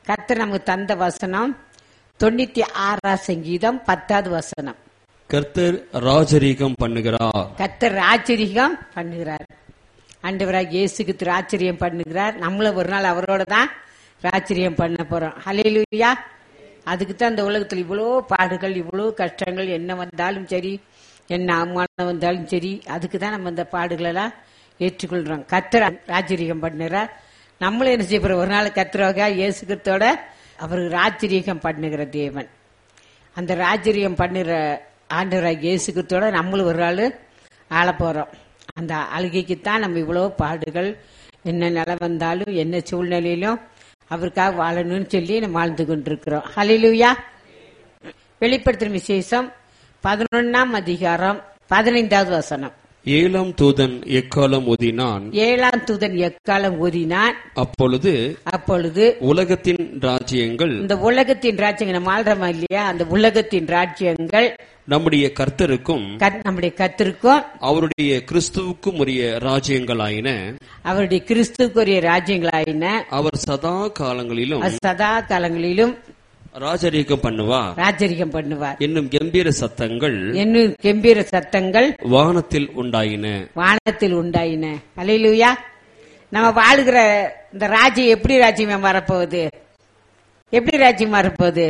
கர்த்தர் நமக்கு தந்த வசனம் 96 சங்கீதம் 10வது வசனம். கர்த்தர் ராஜரீகம் பண்ணுகிறார். கர்த்தர் ராஜரீகம் பண்ணுகிறார். ஆண்டவராக இயேசுக்கு ராஜரீகம் பண்ணுகிறார். நம்மள ஒரு நாள் அவரோட தான் ராஜரீகம் பண்ண போறோம். ஹல்லேலூயா. அதுக்கு தான் இந்த உலகத்தில் இவ்வளோ பாடுகள், இவ்வளோ கஷ்டங்கள், என்ன வந்தாலும் சரி, என்ன அவமானம் வந்தாலும் சரி, அதுக்கு தான் நம்ம இந்த பாடுகளெல்லாம் ஏற்றுக்கொள்றோம். கர்த்தர் ராஜரீகம் பண்ணுகிறார். நம்மளும் என்ன செய்ய போறோம்? ஒரு நாள் கர்த்தராக இயேசு கிறிஸ்துவோட அவருக்கு ராஜரீகம் பண்ணுகிற தேவன். அந்த ராஜரீகம் பண்ணுற ஆண்டவராக இயேசு கிறிஸ்துவோட நம்மளும் ஒரு நாள் ஆள போறோம். அந்த அழுகைக்குத்தான் நம்ம இவ்வளோ பாடுகள், என்ன நிலை வந்தாலும் என்ன சூழ்நிலையிலும் அவருக்காக வாழணும்னு சொல்லி நம்ம வாழ்ந்து கொண்டிருக்கிறோம். ஹல்லேலூயா. வெளிப்படுத்தும் விசேஷம் 11ஆம் அதிகாரம் 15வது வசனம். 7ஆம் தூதன் எக்காலம் ஊதினான். 7ஆம் தூதன் எக்காலம் ஊதினான். அப்பொழுது உலகத்தின் ராஜ்யங்கள், இந்த உலகத்தின் ராஜ்யங்கள், நம்ம ஆள்றோமா இல்லையா, அந்த உலகத்தின் ராஜ்யங்கள் நம்முடைய கர்த்தருக்கும் அவருடைய கிறிஸ்துவுக்கும் உரிய ராஜ்யங்களாயின. அவருடைய கிறிஸ்துவுக்குரிய ராஜ்யங்களாயின. அவர் சதா காலங்களிலும் ராஜரீகம் பண்ணுவார். என்னும் கம்பீர சத்தங்கள் வானத்தில் உண்டாயின. அல்லேலூயா. நம்ம வாழுகிற இந்த ராஜ்யம் எப்படி ராஜ்யமா மாறப்போகுது? எப்படி ராஜ்யம் மாறப்போகுது?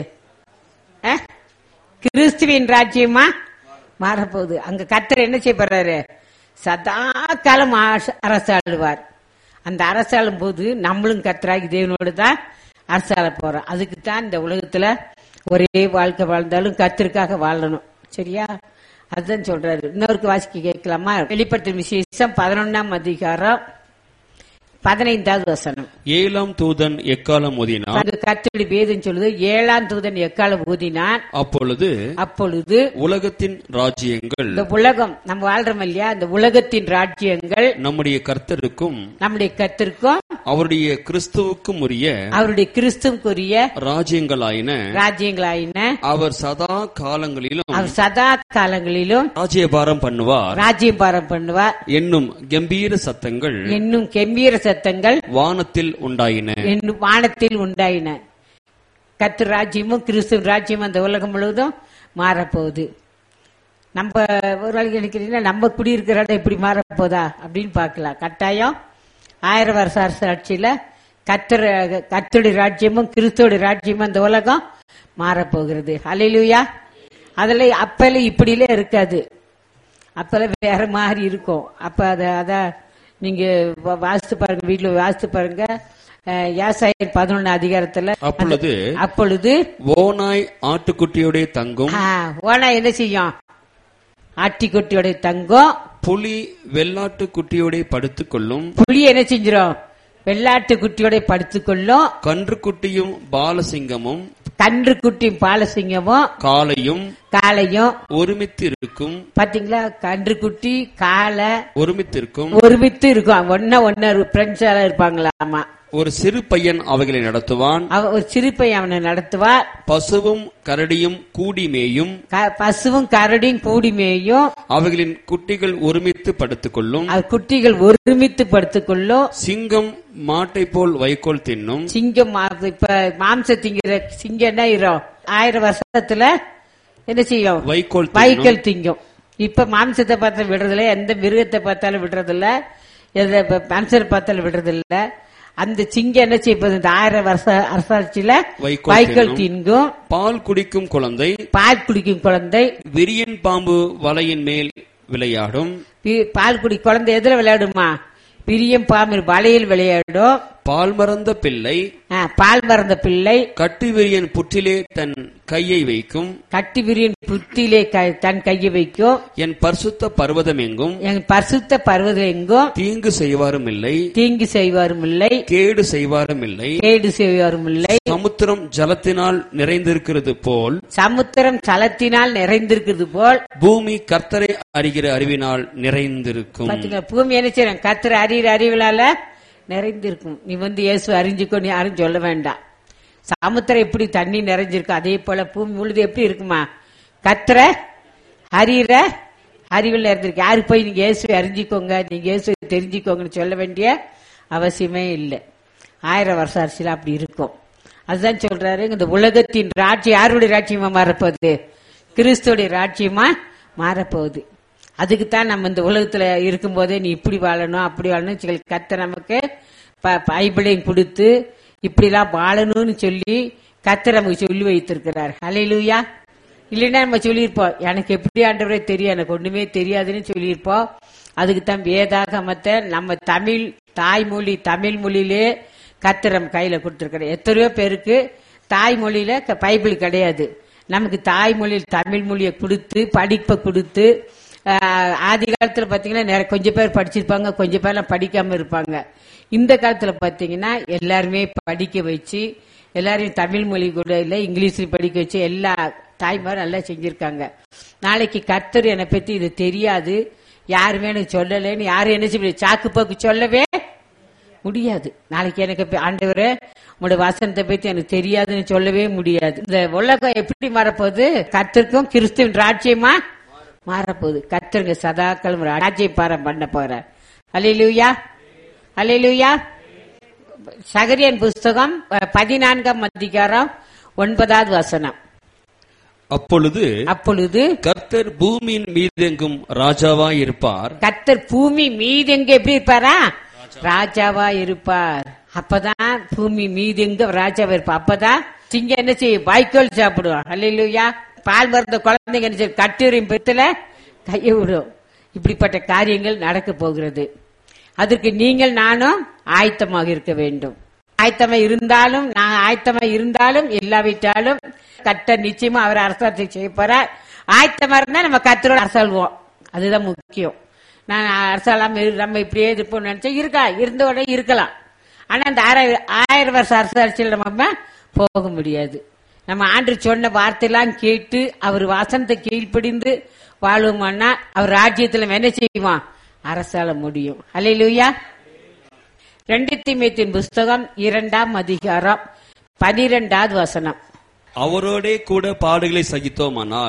கிறிஸ்துவின் ராஜ்யமா மாறப்போகுது. அங்க கர்த்தர் என்ன செய்ய போறாரு? சதா காலம் அரசாளுவார். அந்த அரசாளும் போது நம்மளும் கர்த்தராகி தேவனோடு தான் அரசாள போறோம். அதுக்கு தான் இந்த உலகத்துல ஒரே வாழ்க்கை வாழ்ந்தாலும் கர்த்தருக்காக வாழணும். சரியா? அதுதான் சொல்றாரு. இன்னொருக்கு வாசிக்க கேட்கலாமா? வெளிப்படுத்தும் விசேஷம் 11ஆம் அதிகாரம் 15வது வசனம். 7ஆம் தூதன் எக்காலம் ஊதினான். கர்த்தருடைய வேதம் சொல்லுது, 7ஆம் தூதன் எக்காலம் ஊதினான். அப்பொழுது உலகத்தின் ராஜ்யங்கள், இந்த உலகம் நம்ம வாழ்றோம் இல்லையா, இந்த உலகத்தின் ராஜ்யங்கள் நம்முடைய கர்த்தருக்கும் அவருடைய கிறிஸ்துவுக்கும் உரிய ராஜ்யங்களாயின. அவர் சதா காலங்களிலும் ராஜ்யபாரம் பண்ணுவார். என்னும் கம்பீர சத்தங்கள் வானத்தில் உண்டாயின. கர்த்தர் ராஜ்யமும் கிறிஸ்து ராஜ்யமும் அந்த உலகம் முழுவதும் மாறப்போகுது. நம்ம ஒரு நாளைக்கு நினைக்கிறீங்கன்னா நம்ம குடியிருக்கிற இடம் எப்படி மாறப்போதா அப்படின்னு பார்க்கலாம். கட்டாயம் 1000 வருஷ அரசாட்சியில கர்த்தருடைய ராஜ்யமும் கிறிஸ்துவோட ராஜ்யமும் அந்த உலகம் மாறப்போகிறது. ஹல்லேலூயா. அதுல அப்பல இப்படிலே இருக்காது. அப்பல வேற மாதிரி இருக்கும். அப்ப அத நீங்க வாசித்து பாருங்க, வீட்டுல வாசித்து பாருங்க. ஏசாயா 11 அதிகாரத்துல அப்பொழுது ஓநாய் ஆட்டுக்குட்டியோட தங்கும். ஓநாய் என்ன செய்யும்? ஆட்டுக்குட்டியோட தங்கும். புலி வெள்ளாட்டு குட்டியோட படுத்துக் கொள்ளும். புலி என்ன செஞ்சிடும்? வெள்ளாட்டு குட்டியோட படுத்துக்கொள்ளும். கன்றுக்குட்டியும் பாலசிங்கமும் காளையும் ஒருமித்து இருக்கும். பாத்தீங்களா? கன்றுக்குட்டி காளை ஒருமித்து இருக்கும். ஒன்ன ஃப்ரெண்ட்ஸால இருப்பாங்களாமா. ஒரு சிறு பையன் அவைகளை நடத்துவான். ஒரு சிறு பையன் அவனை நடத்துவார். பசுவும் கரடியும் கூடி மேயும். அவைகளின் குட்டிகள் ஒருமித்து படுத்துக்கொள்ளும். சிங்கம் மாட்டை போல் வைக்கோல் தின்னும். சிங்கம் இப்ப மாம்ச திங்கிற சிங்கம் என்ன ஆயிரும்? 1000 வருஷத்துல என்ன செய்யும்? வைக்கோல் திங்கும். இப்ப மாம்சத்தை பார்த்தாலும் விடுறதில்ல, எந்த மிருகத்தை பார்த்தாலும் விடுறதில்ல, மனுஷரை பார்த்தாலும் விடுறதில்ல. அந்த சிங்கம் என்ன செய்வது? இந்த 1000 வருஷ அரசாட்சியில வைக்கோல் தின்கும். பால் குடிக்கும் குழந்தை விரியன் பாம்பு வலையின் மேல் விளையாடும். பால் குடி குழந்தை எதுல விளையாடுமா? விரியம் பாம்பு வலையில் விளையாடும். பால் மறந்த பிள்ளை கட்டி விரியன் புற்றிலே தன் கையை வைக்கும். தன் கையை வைக்கும். என் பரிசுத்த பர்வதம் எங்கும் தீங்கு செய்வாரும் இல்லை, கேடு செய்வாரும் இல்லை. சமுத்திரம் ஜலத்தினால் நிறைந்திருக்கிறது போல் பூமி கர்த்தரை அறிகிற அறிவினால் நிறைந்திருக்கும். பூமி என்ன செய்யணும்? கர்த்தரை அறிகிற அறிவினால நிறைந்திருக்கும். நீ இயேசு அறிஞ்சுக்கோ, நீ யாரும் சொல்ல வேண்டாம். சமுத்திரம் எப்படி தண்ணி நிறைஞ்சிருக்கும், அதே போல பூமி முழுது எப்படி இருக்குமா? கர்த்தரை அறிகிற அறிவில் நிறைந்திருக்கு. யாரு போய் நீங்க இயேசுவை அறிஞ்சிக்கோங்க, நீங்க இயேசுவை தெரிஞ்சுக்கோங்கன்னு சொல்ல வேண்டிய அவசியமே இல்லை. 1000 வருஷ அரசியல் அப்படி இருக்கும். அதுதான் சொல்றாரு, இந்த உலகத்தின் ராஜ்யம் யாருடைய ராஜ்யமா மாறப்போகுது? கிறிஸ்துடைய ராஜ்யமா மாறப்போகுது. அதுக்குத்தான் நம்ம இந்த உலகத்துல இருக்கும் போதே நீ இப்படி வாழணும் அப்படி வாழணும் கர்த்தர் நமக்கு பைபிளையும் கொடுத்து இப்படிலாம் வாழணும்னு சொல்லி கர்த்தர் நமக்கு சொல்லி வைத்திருக்கிறார். ஹல்லேலூயா. இல்லைன்னா நம்ம சொல்லியிருப்போம், எனக்கு எப்படி ஆண்டவரே தெரியும், எனக்கு ஒண்ணுமே தெரியாதுன்னு சொல்லியிருப்போம். அதுக்குத்தான் வேதாகமத்தை நம்ம தாய்மொழி தமிழ் மொழியிலே கர்த்தர் நம்ம கையில கொடுத்திருக்கிறார். எத்தனையோ பேருக்கு தாய்மொழியில பைபிள் கிடையாது. நமக்கு தாய்மொழியில் தமிழ் மொழியை கொடுத்து படிப்பை கொடுத்து, ஆதி காலத்துல பாத்தீங்கன்னா கொஞ்சம் பேர் படிச்சிருப்பாங்க, கொஞ்சம் பேர்லாம் படிக்காம இருப்பாங்க. இந்த காலத்துல பாத்தீங்கன்னா எல்லாருமே படிக்க வச்சு, எல்லாரையும் தமிழ் மொழி கூட இல்ல இங்கிலீஷ்ல படிக்க வச்சு எல்லா தாய்மாரும் நல்லா செஞ்சிருக்காங்க. நாளைக்கு கர்த்தர் என்னை பத்தி இது தெரியாது, யாருமே எனக்கு சொல்லலன்னு யாரும் என்ன செய்ய சாக்கு போக்கு சொல்லவே முடியாது. நாளைக்கு எனக்கு ஆண்டவரே உங்களோட வசனத்தை பத்தி எனக்கு தெரியாதுன்னு சொல்லவே முடியாது. இந்த உலகம் எப்படி மாறப்போகுது? கர்த்தருக்கும் கிறிஸ்துவின் ராஜ்யமா மாறப்போகுது. கர்த்தருங்க சதாக்களும் ராஜ்யபாரம் பண்ண போறார். அல்லேலூயா, அல்லேலூயா. சகரியன் புஸ்தகம் 14ஆம் அதிகாரம் 9வது வசனம். அப்பொழுது கர்த்தர் பூமியின் மீதெங்கும் ராஜாவாய் இருப்பார். கர்த்தர் பூமி மீதெங்க எப்படி இருப்பாரா? ராஜாவா இருப்பார். அப்பதான் பூமி மீதெங்க ராஜாவா இருப்பார். அப்பதான் சிங்கம் என்ன செய்யும்? வாய்க்கோல் சாப்பிடுவான். அல்லேலூயா. பால் மருந்த குழந்தைங்க என்ன செய்யும்? கட்டுரையும் பெத்துல கையை விடும். இப்படிப்பட்ட காரியங்கள் நடக்க போகிறது. அதற்கு நீங்கள் நானும் ஆயத்தமாக இருக்க வேண்டும். ஆயத்தமா இருந்தாலும் நான் ஆயத்தமா இருந்தாலும் இல்லாவிட்டாலும் கர்த்தர் நிச்சயமா அவர் அரசாட்சி செய்ய போறார். ஆயத்தமா இருந்தா நம்ம கர்த்தரோட அரசாள்வோம். அதுதான் முக்கியம். நான் அரசாளாம நம்ம இப்படியே இருப்போம்னு நினைச்சா இருந்தோட இருக்கலாம். ஆனா அந்த 1000 வருஷ அரசாட்சியில் நம்ம போக முடியாது. நம்ம ஆண்டு சொன்ன வார்த்தையெல்லாம் கேட்டு அவர் வசனத்தை கீழ்ப்படிந்து வாழுவோம்னா அவர் ராஜ்யத்துல என்ன செய்வான்? அரசாள முடியும். அல்லேலூயா. 2 தீமோத்தேயுவின் புஸ்தகம் 2ஆம் அதிகாரம் 12வது வசனம். அவரோட கூட பாடுகளை சகித்தோமானால்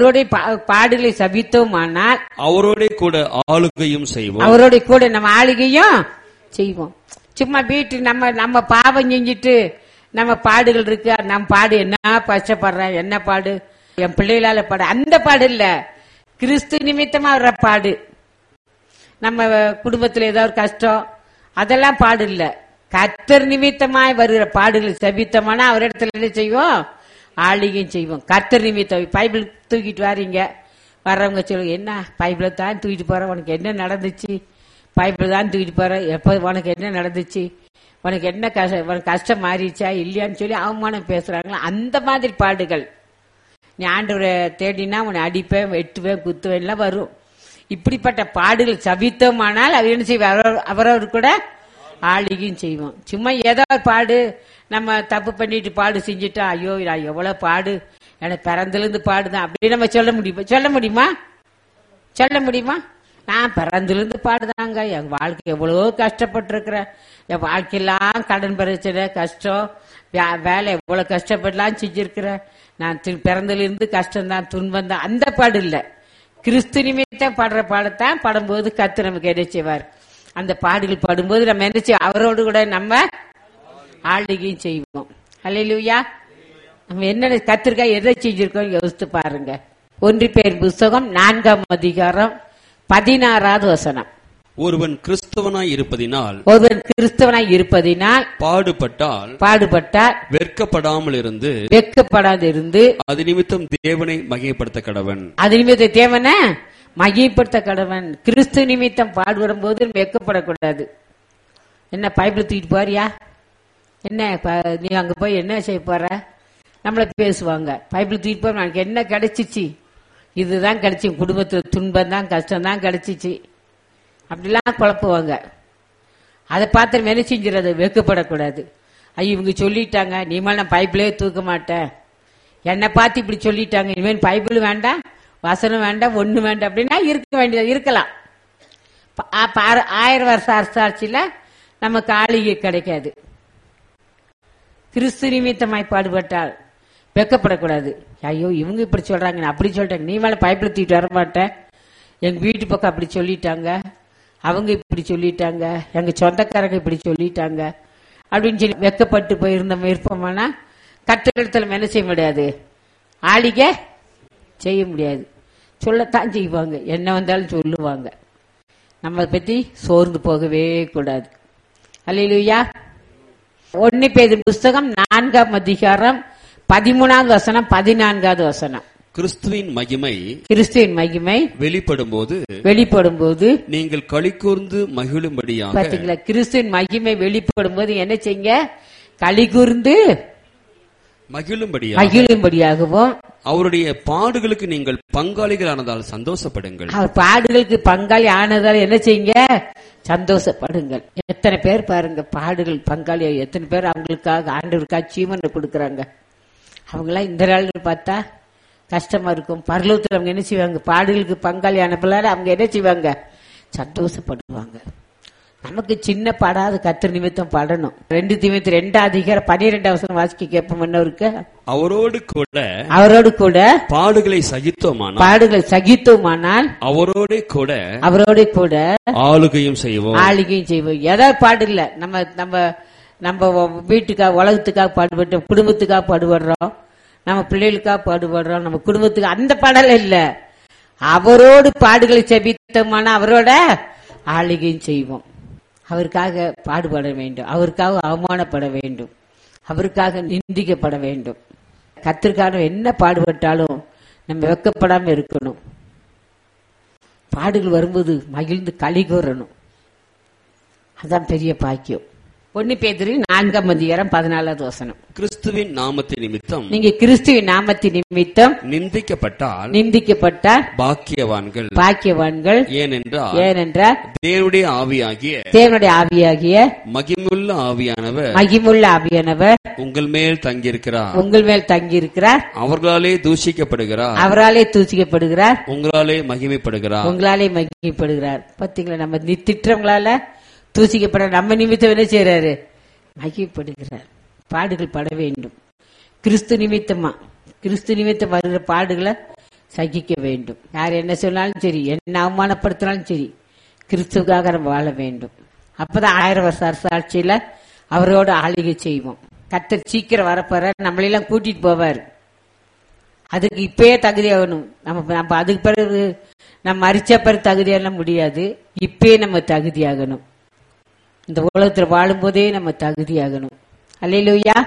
அவரோட கூட ஆளுகையும் செய்வோம். அவரோட கூட நம்ம ஆளுகையும் செய்வோம். சும்மா வீட்டு நம்ம பாவம் செஞ்சிட்டு நம்ம பாடுகள் இருக்கு, நம்ம பாடு என்ன கஷ்டப்படுறேன், என்ன பாடு என் பிள்ளைகளால பாடு, அந்த பாடு இல்ல, கிறிஸ்து நிமித்தமா வர்ற பாடு. நம்ம குடும்பத்துல ஏதாவது கஷ்டம் அதெல்லாம் பாடு இல்ல, கர்த்தர் நிமித்தமாய் வருகிற பாடுகள் சபித்தமான அவர் இடத்துல என்ன செய்வோம்? ஆளுகையும் செய்வோம். கர்த்தர் நிமித்தம். பைபிள் தூக்கிட்டு வாரீங்க, வர்றவங்க சொல்லுங்க, என்ன பைபிளை தான் தூக்கிட்டு போற, உனக்கு என்ன நடந்துச்சு? பைபிள் தான் தூக்கிட்டு போற, எப்ப உனக்கு என்ன நடந்துச்சு, உனக்கு என்ன உனக்கு கஷ்டம் மாறிச்சா இல்லையான்னு சொல்லி அவமானம் பேசுறாங்களா? அந்த மாதிரி பாடுகள். நீ ஆண்டவரை தேடினா உன்னை அடிப்பேன், வெட்டுவேன், குத்துவேன் எல்லாம் வரும். இப்படிப்பட்ட பாடுகள் சபித்தோமானால் அவர் என்ன செய்வோம்? அவரவர் கூட ஆளுகையும் செய்வோம். சும்மா ஏதாவது பாடு நம்ம தப்பு பண்ணிட்டு பாடு செஞ்சுட்டா, ஐயோ நான் எவ்வளவு பாடு, எனக்கு பிறந்திலிருந்து பாடுதான் அப்படி நம்ம சொல்ல முடியுமா? சொல்ல முடியுமா? நான் பிறந்திலிருந்து பாடுதாங்க, என் வாழ்க்கை எவ்வளவோ கஷ்டப்பட்டு இருக்கிறேன், என் வாழ்க்கையெல்லாம் கடன் பிரச்சனை கஷ்டம், வேலை எவ்வளவு கஷ்டப்படலாம் செஞ்சிருக்கிறேன், நான் பிறந்திலிருந்து கஷ்டம்தான் துன்பம் தான், அந்த பாடு இல்ல. கிறிஸ்து நிமித்தம் பாடுற பாடத்தான் பாடும்போது கர்த்தர் நமக்கு என்ன செய்வார்? அந்த பாடுகள் பாடும்போது நம்ம என்ன செய்வோம்? அவரோடு கூட நம்ம ஆளுகையும் செய்வோம். அல்லேலூயா. நம்ம என்ன கர்த்தருக்காக எதை செஞ்சிருக்கோம் யோசித்து பாருங்க. 1 பேர் புஸ்தகம் 4ஆம் அதிகாரம் 16வது வசனம். ஒருவன் கிறிஸ்தவனாய் இருப்பதினால் பாடுபட்டால் வெட்கப்படாமல் இருந்து அது நிமித்தம் தேவனை மகிமைப்படுத்த கடவன். கிறிஸ்து நிமித்தம் பாடுபடும் போது வெட்கப்படக்கூடாது. என்ன பைபிள் தூக்கிட்டு போறியா, என்ன நீ அங்க போய் என்ன செய்ய போற, நம்மள பேசுவாங்க. பைபிள் தூக்கிட்டு போற எனக்கு என்ன கிடைச்சிச்சு, இதுதான் கிடைச்சி, குடும்பத்துல துன்பம் தான் கஷ்டம் தான் கிடைச்சிச்சு, அப்படிலாம் குழப்புவாங்க. அதை பார்த்து என்ன செஞ்சிடறது? வெட்கப்படக்கூடாது. ஐயோ இவங்க சொல்லிட்டாங்க, இனிமேல் நான் பைபிளே தூக்க மாட்டேன், என்னை பார்த்து இப்படி சொல்லிட்டாங்க, இனிமேல் பைபிள் வேண்டாம், வசனம் வேண்டாம், ஒண்ணு வேண்டாம் அப்படின்னா இருக்க வேண்டியது இருக்கலாம். 1000 வருஷ அரசாட்சியில நமக்கு ஆளுகை கிடைக்காது. கிறிஸ்து நிமித்தமாய் பாடுபட்டால் வெட்கப்படக்கூடாது. ஐயோ இவங்க இப்படி சொல்றாங்க, அப்படி சொல்லிட்டாங்க, நீ மேல பைபிள் தூக்கிட்டு வர மாட்டேன், எங்க வீட்டு பக்கம் அப்படி சொல்லிட்டாங்க, அவங்க இப்படி சொல்லிட்டாங்க, எங்க சொந்தக்காரங்க இப்படி சொல்லிட்டாங்க அப்படின்னு சொல்லி வெட்கப்பட்டு போயிருந்த இருப்போம்னா கர்த்தரிடத்துல என்ன செய்ய முடியாது, ஆளிகை செய்ய முடியாது. சொல்லத்தான் செய்வாங்க, என்ன வந்தாலும் சொல்லுவாங்க. நம்ம பத்தி சோர்ந்து போகவே கூடாது. அல்லேலூயா. 1 பேதுரு புஸ்தகம் 4ஆம் அதிகாரம் 13வது வசனம் 14வது வசனம். கிறிஸ்துவின் மகிமை வெளிப்படும் போது நீங்கள் களிகூர்ந்து மகிழும்படியாக. பாத்தீங்களா, கிறிஸ்துவின் மகிமை வெளிப்படும் போது என்ன செய்யுங்க, களிகூர்ந்து மகிழும்படியாகவும் அவருடைய பாடுகளுக்கு நீங்கள் பங்காளிகள் ஆனதால் சந்தோஷப்படுங்கள். அவர் பாடுகளுக்கு பங்காளி ஆனதால் என்ன செய்யுங்க, சந்தோஷப்படுங்கள். எத்தனை பேர் பாருங்க பாடுகள் பங்காளி, எத்தனை பேர் அவங்களுக்காக ஆண்டவருக்காக ஜீவனை கொடுக்கறாங்க. அவங்களாம் இந்த நாள் பார்த்தா கஷ்டமா இருக்கும். பரலோகத்தில் அவங்க என்ன செய்வாங்க, பாடுகளுக்கு பங்காளி ஆனப்பலால அவங்க என்ன செய்வாங்க, சந்தோஷப்படுவாங்க. நமக்கு சின்ன பாடாத கர்த்தர் நிமித்தம் பாடணும். 2 தீமோத்தேயு 2ஆம் அதிகாரம் 12வது வசனம் வாசிக்க கேட்போம். என்னவருக்கு, அவரோடு கூட பாடுகளை சகித்தோமானால் அவரோட கூட ஆளுகையும் செய்வோம். ஏதாவது பாடு இல்ல, நம்ம வீட்டுக்காக உலகத்துக்காக பாடுபட்டோம், குடும்பத்துக்காக பாடுபடுறோம், நம்ம பிள்ளைகளுக்காக பாடுபடுறோம், நம்ம குடும்பத்துக்கு அந்த பாடல இல்ல. அவரோடு பாடுகளை செபித்தோமான அவரோட ஆளுகையும் செய்வோம். அவருக்காக பாடுபட வேண்டும், அவருக்காக அவமானப்பட வேண்டும், அவருக்காக நிந்திக்கப்பட வேண்டும். கர்த்தருக்காக என்ன பாடுபட்டாலும் நம்ம வெட்கப்படாம இருக்கணும். பாடுகள் வரும்போது மகிழ்ந்து களி கூறணும். அதான் பெரிய பாக்கியம். 1 பேதுரு 4ஆம் அதிகாரம் 14வது வசனம். கிறிஸ்துவின் நாமத்தின் நிமித்தம் நீங்க கிறிஸ்துவின் நாமத்தின் நிமித்தம் நிந்திக்கப்பட்டால் பாக்கியவான்கள். ஏனென்றால் தேவனுடைய ஆவியாகிய மகிமுள்ள ஆவியானவர் உங்கள் மேல் தங்கியிருக்கிறார். அவராலே தூசிக்கப்படுகிறார், உங்களாலே மகிமைப்படுகிறார். பாத்தீங்களா, நம்ம திட்டங்களால தூசிக்கப்பட நம்ம நிமித்தம் என்ன செய்யறாரு, மகிமைப்படுகிறார். பாடுகள் பட வேண்டும். கிறிஸ்து நிமித்தம் வருகிற பாடுகளை சகிக்க வேண்டும். யார் என்ன சொன்னாலும் சரி, என்ன அவமானப்படுத்தினாலும் சரி, கிறிஸ்துக்காக நம்ம வாழ வேண்டும். அப்பதான் 1000 வருஷ அரசாட்சியில அவரோட ஆளுகை செய்வோம். கர்த்தர் சீக்கிரம் வரப்போற, நம்மளெல்லாம் கூட்டிட்டு போவார். அதுக்கு இப்பயே தகுதியாகணும். நம்ம அதுக்கு பிறகு நம்ம மரிச்ச பிறகு தகுதியெல்லாம் முடியாது. இப்பயே நம்ம தகுதியாகணும். இந்த உலகத்தில் வாழும் போதே நம்ம தகுதியாகணும். அல்லேலூயா.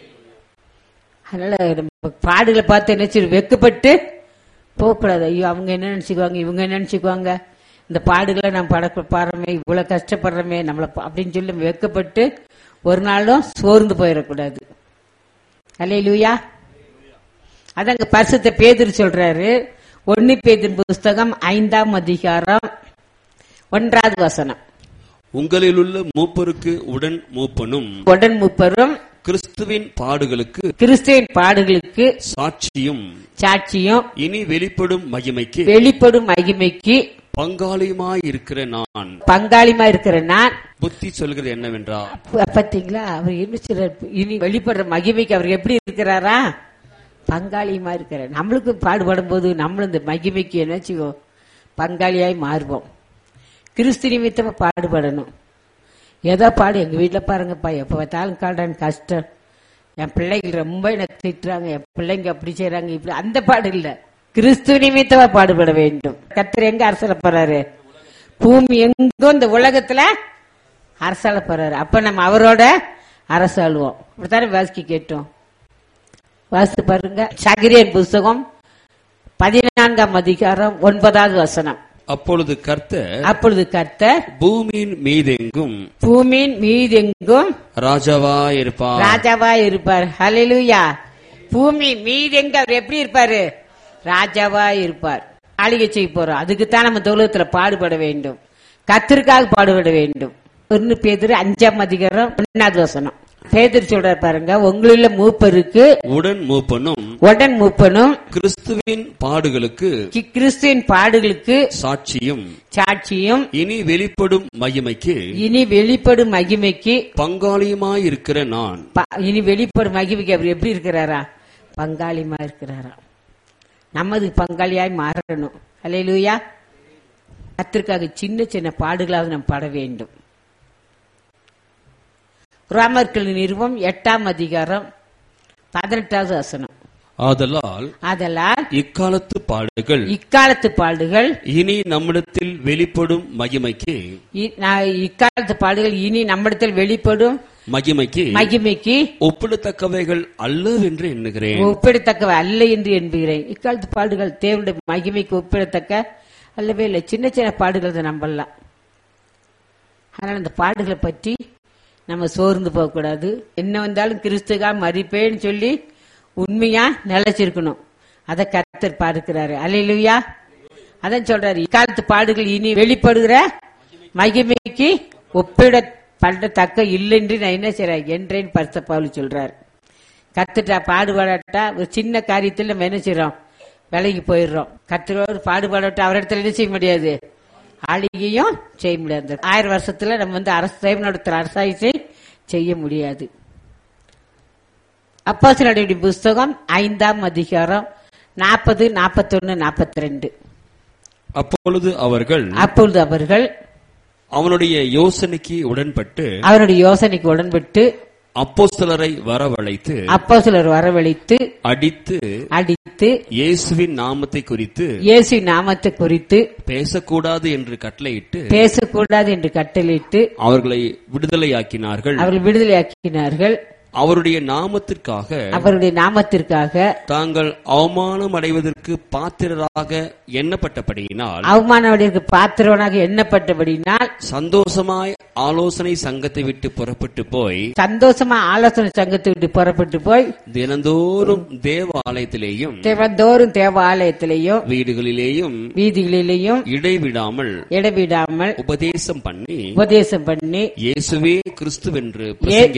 அதனால நம்ம பாடுகளை பார்த்து என்ன செய்ய, வெக்கப்பட்டு போகக்கூடாது. ஐயோ அவங்க என்ன நினைச்சுக்குவாங்க, இவங்க என்ன நினைச்சுக்குவாங்க, இந்த பாடுகளை நம்ம பாடுறோமே, இவ்வளவு கஷ்டப்படுறோமே நம்மள அப்படின்னு சொல்லி வெக்கப்பட்டு ஒரு நாளும் சோர்ந்து போயிடக்கூடாது. அல்லேலூயா. அதாங்க பரிசுத்த பேதுரு சொல்றாரு. 1 பேதுரு புஸ்தகம் 5ஆம் அதிகாரம் 1வது வசனம். உங்களில் உள்ள மூப்பருக்கு உடன் மூப்பரும் கிறிஸ்துவின் பாடுகளுக்கு சாட்சியும் இனி வெளிப்படும் மகிமைக்கு பங்காளியுமாயிருக்கிற நான் புத்தி சொல்கிறது என்னவென்றால். பாத்தீங்களா, அவர் என்ன சொல்றாரு, இனி வெளிப்படுற மகிமைக்கு அவர் எப்படி இருக்கிறாரா, பங்காளியுமா இருக்கிறார். நம்மளுக்கு பாடுபடும் போது நம்மளும் இந்த மகிமைக்கு என்ன செய்வோம், பங்காளியாய் மாறுவோம். கிறிஸ்து நிமித்தமா பாடுபடணும். ஏதோ பாடு, எங்க வீட்டுல பாருங்கப்பா, எப்ப பார்த்தாலும் காடான் கஷ்டம், என் பிள்ளைகள் ரொம்ப எனக்கு திட்டுறாங்க, என் பிள்ளைங்க அப்படி செய்யறாங்க, இப்படி, அந்த பாடு இல்ல. கிறிஸ்து நிமித்தமா பாடுபட வேண்டும். கர்த்தர் எங்க அரசாள போறாரு, பூமி எங்கோ இந்த உலகத்துல அரசாள போறாரு. அப்ப நம்ம அவரோட அரசாளுவோம். அப்படித்தானே வாசிக்க கேட்டோம். வாசித்து பாருங்க. சகரியன் புஸ்தகம் 14ஆம் அதிகாரம் 9வது வசனம். அப்பொழுது கர்த்தர் பூமியின் மீதெங்கும் ராஜாவாயிருப்பார். ஹல்லேலூயா. பூமி மீதெங்க அவர் எப்படி இருப்பாரு, ராஜாவாயிருப்பார். ஆளுகை செய்ய போறோம். அதுக்குத்தான் நம்ம உலகத்துல பாடுபட வேண்டும், கர்த்தருக்காக பாடுபட வேண்டும். 1 பேதுரு 5ஆம் அதிகாரம் 1வது வசனம். பேதுரு சொல்றார் பாருங்க, உங்களில் மூப்பருக்கு உடன் மூப்பனும் கிறிஸ்துவின் பாடுகளுக்கு சாட்சியும் இனி வெளிப்படும் மகிமைக்கு பங்காளியுமாயிருக்கிற நான். இனி வெளிப்படும் மகிமைக்கு அவர் எப்படி இருக்கிறாரா, பங்காளியுமா இருக்கிறாரா. நமது பங்காளியாய் மாறணும். அல்லேலூயா. கர்த்தருக்காக சின்ன சின்ன பாடுகளாவது நாம் பட வேண்டும். ரோமர்கள் நிருபம் 8ஆம் அதிகாரம் 18வது வசனம். ஆதலால் இக்காலத்து பாடுகள் இனி நம்மிடத்தில் வெளிப்படும் மகிமைக்கு இக்காலத்து பாடுகள் இனி நம்மிடத்தில் வெளிப்படும் மகிமைக்கு ஒப்பிடத்தக்கவைகள் அல்லவென்று எண்ணுகிறேன். ஒப்பிடத்தக்கவை அல்ல என்று எண்ணுகிறேன். இக்காலத்து பாடுகள் தேவனுடைய மகிமைக்கு ஒப்பிடத்தக்க அல்லவே இல்லை. சின்ன சின்ன பாடுகள் தான் நம்பலாம். ஆனால் இந்த பாடுகளை பற்றி நம்ம சோர்ந்து போக கூடாது. என்ன வந்தாலும் கிறிஸ்துவா மறிப்பேன்னு சொல்லி உண்மையா நிலைச்சிருக்கணும். அதை கர்த்தர் பார்க்கிறாரு. அல்லேலூயா. அதான் சொல்றாரு, இக்காலத்து பாடுகள் இனி வெளிப்படுகிற மகிமைக்கு ஒப்பிடப்படத்தக்க இல்லை என்று நான் என்ன செய்றேன் என்றேன் பரிசுத்த பவுல் சொல்றாரு. கத்துட்டா பாடுபாடட்டா ஒரு சின்ன காரியத்தில் நம்ம என்ன செய்யறோம், விலகி போயிடுறோம். கர்த்தரோடு பாடுபாடட்டா அவரிடத்துல என்ன செய்ய முடியாது, ஆளுகையும் செய்ய முடியாது. 1000 வருஷத்துல நம்ம தேவனோட அரசாட்சி செய்ய முடியாது. அப்போஸ்தலர்களுடைய புஸ்தகம் 5ஆம் அதிகாரம் 40, 41, 42. அப்பொழுது அவர்கள் அவனுடைய யோசனைக்கு உடன்பட்டு அப்போஸ்தலரை வரவழைத்து அடித்து இயேசுவின் நாமத்தை குறித்து பேசக்கூடாது என்று கட்டளையிட்டு அவர்களை விடுதலையாக்கினார்கள். அவருடைய நாமத்திற்காக தாங்கள் அவமானம் அடைவதற்கு பாத்திரராக எண்ணப்பட்டபடியினால் சந்தோஷமாய் ஆலோசனை சங்கத்தை விட்டு புறப்பட்டு போய் தினந்தோறும் தேவாலயத்திலேயும் வீதிகளிலேயும் இடைவிடாமல் உபதேசம் பண்ணி இயேசுவே கிறிஸ்துவென்று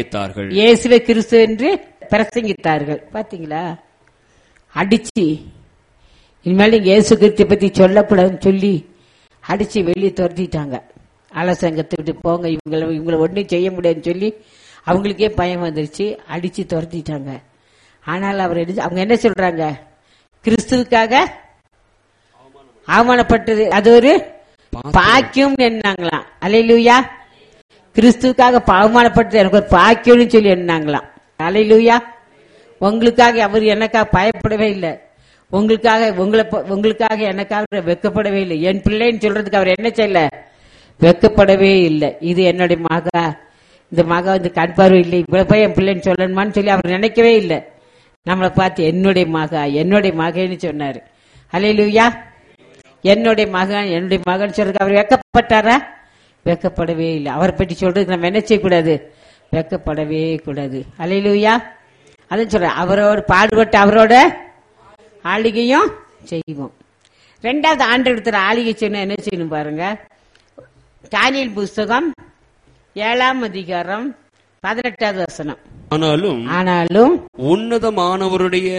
பிரசங்கித்தார்கள். பாத்தீங்களா, அடிச்சு இனிமேல் நீங்க இயேசு கிறிஸ்துவை பத்தி சொல்லக்கூடாதுன்னு சொல்லி அடிச்சு வெளியே துரத்திட்டாங்க. ஆலோசங்கத்தை விட்டு போங்க, இவங்களை ஒன்றும் செய்ய முடியாதுன்னு சொல்லி அவங்களுக்கே பயம் வந்துருச்சு, அடிச்சு துரத்திட்டாங்க. ஆனால் அவங்க என்ன சொல்றாங்க, கிறிஸ்துவுக்காக அவமானப்பட்டது அது ஒரு பாக்கியம் என்னாங்களாம். அல்லேலூயா. கிறிஸ்துவுக்காக அவமானப்பட்டது எனக்கு ஒரு பாக்கியம்னு சொல்லி என்னாங்களாம். அல்லேலூயா. உங்களுக்காக அவர் எனக்காக பயப்படவே இல்லை, உங்களுக்காக எனக்காக வெக்கப்படவே இல்லை. என் பிள்ளைன்னு சொல்றதுக்கு அவர் என்ன செய்யல, வெக்கப்படவே இல்லை. இது என்னுடைய மகா, இந்த மகா கண் பார்வை இல்லை, இவ்வளவு போய் என் பிள்ளைன்னு சொல்லணுமான்னு சொல்லி அவர் நினைக்கவே இல்லை. நம்மளை பார்த்து என்னுடைய மகன்னு சொன்னாரு. அல்லேலூயா. என்னுடைய மகன் சொல்றதுக்கு அவர் வெக்கப்பட்டாரா? வெக்கப்படவே இல்லை. அவரை பற்றி சொல்றதுக்கு நம்ம என்ன செய்யக்கூடாது, வெக்கப்படவே கூடாது. அல்லேலூயா. அதான் சொல்ற, அவரோட பாடுபட்டு அவரோட ஆளுகையும் செய்வோம். 2வது ஆண்டவரிடத்துல ஆளுகை செய்யணும். என்ன செய்யணும் பாருங்க, தானியேல் புஸ்தகம் 7ஆம் அதிகாரம் 18வது வசனம். ஆனாலும் உன்னதமானவருடைய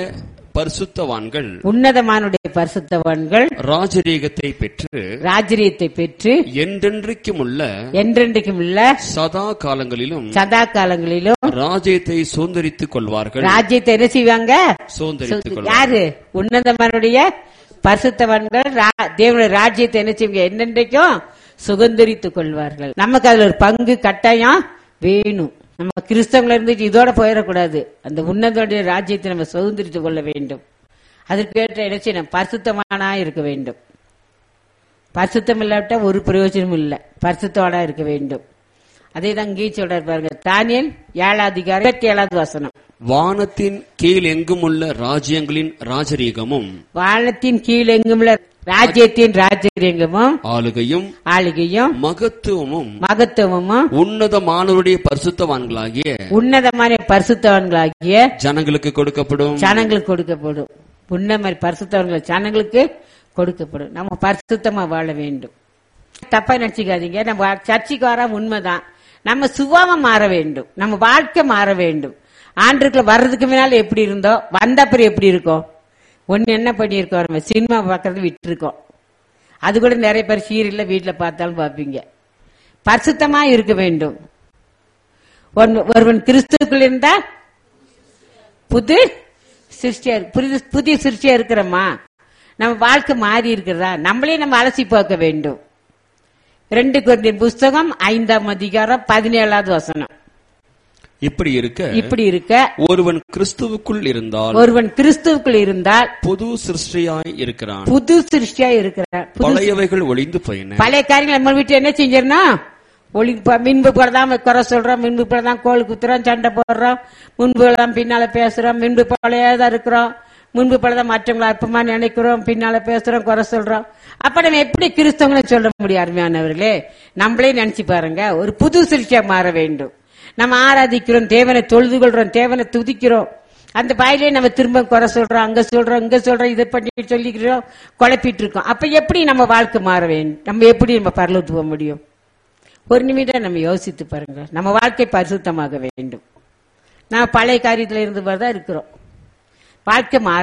பரிசுத்தவான்கள் ராஜரீகத்தை பெற்று என்றென்றைக்கும் உள்ள சதா காலங்களிலும் ராஜ்யத்தை சுதந்தரித்துக் கொள்வார்கள். ராஜ்யத்தை என்ன செய்வாங்க, யாரு? உன்னதமானுடைய பரிசுத்தவான்கள் தேவனுடைய ராஜ்யத்தை என்ன செய்வாங்க, என்னென்றைக்கும் சுதந்தரித்துக் கொள்வார்கள். நமக்கு அதுல ஒரு பங்கு கட்டாயம் வேணும். நம்ம கிறிஸ்தவங்கள இருந்துட்டு இதோட போயிடக்கூடாது. அந்த உன்னதோடைய ராஜ்யத்தை நம்ம சுதந்திரித்துக் கொள்ள வேண்டும். அதற்கேற்ற என்ன செய்யணும், பரிசுத்தமானா இருக்க வேண்டும். பரிசுத்தம் இல்லாவிட்டா ஒரு பிரயோஜனம் இல்லை, பரிசுத்தமானா இருக்க வேண்டும். அதே தான் இங்கே சொல்றாரு பாருங்க, தானியேல் 7ஆம் அதிகாரம் 27வது வசனம். வானத்தின் கீழ் எங்கும் உள்ள ராஜ்யங்களின் ராஜரீகமும் ராஜ்யத்தின் ராஜரீகமும் ஆளுகையும் மகத்துவமும் உன்னதமானவருடைய பரிசுத்தவான்களாகிய ஜனங்களுக்கு கொடுக்கப்படும். உன்னதமான பரிசுத்தவான்கள் ஜனங்களுக்கு கொடுக்கப்படும். நம்ம பரிசுத்தமா வாழ வேண்டும். தப்பா நினைச்சுக்காதீங்க. நம்ம சர்ச்சைக்கு வர உண்மைதான், நம்ம சுபாவமா மாற வேண்டும், நம்ம வாழ்க்கை மாற வேண்டும். ஆண்டுக்குள்ள வர்றதுக்கு முன்னால எப்படி இருந்தோம், வந்த அப்புறம் எப்படி இருக்கோம். ஒன்னு என்ன பண்ணிருக்கோம், நம்ம சினிமா பார்க்கறது விட்டு இருக்கோம். அது கூட நிறைய பேர் சீரியல்ல வீட்டுல பார்த்தாலும் பார்ப்பீங்க. பரிசுத்தமா இருக்க வேண்டும். ஒருவன் கிறிஸ்துக்குள் இருந்தா புதிய சிருஷ்டியா இருக்கிறோமா, நம்ம வாழ்க்கை மாறி இருக்கிறதா, நம்மளே நம்ம அலசி பார்க்க வேண்டும். 2 கொரிந்தியர் புஸ்தகம் 5ஆம் அதிகாரம் 17வது வசனம். இப்படி இருக்க ஒருவன் கிறிஸ்துவுக்குள் இருந்தால் புது சிருஷ்டியாய் இருக்கிறான். பழையவைகள் ஒளிந்து போயின. பழைய காரியங்கள் நம்ம வீட்டு என்ன செஞ்சிடணும்? மின்பு போலதான் குறை சொல்றோம், மின்பு போலதான் கோல் குத்துறோம், சண்டை போடுறோம், முன்பு போலதான் பின்னால பேசுறோம், மின்பு போலதான் இருக்கிறோம், முன்பு போலதான் மற்றவங்களை அற்பமா நினைக்கிறோம், பின்னால பேசுறோம், குறை சொல்றோம். அப்ப நம்ம எப்படி கிறிஸ்தவங்களை சொல்ல முடியும்? அருமையானவர்களே, நம்மளே நினைச்சு பாருங்க. ஒரு புது சிருஷ்டியா மாற வேண்டும். நம்ம ஆராதிக்கிறோம், தேவனை தொழுது கொள்றோம், தேவனை துதிக்கிறோம். அந்த வாயிலே நம்ம திரும்ப குறை சொல்றோம், அங்க சொல்றோம், இங்க சொல்றோம், இதை பண்ணி சொல்லிக்கிறோம், குழப்பிட்டு இருக்கோம். அப்ப எப்படி நம்ம வாழ்க்கை மாற வேண்டும்? நம்ம எப்படி நம்ம பரலோகத்துக்கு போக முடியும்? ஒரு நிமிடம் நம்ம யோசித்து பாருங்க. நம்ம வாழ்க்கை பரிசுத்தமாக வேண்டும். நான் பழைய காரியத்துல இருந்து தான் இருக்கிறோம். வாழ்க்கை மாற